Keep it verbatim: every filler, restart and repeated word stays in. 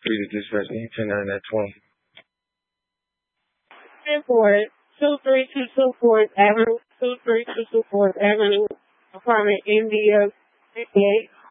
three to dispatch ten nine at twenty. ten four, two three two two fourth Avenue, two three two two fourth Avenue, apartment India, fifty-eight.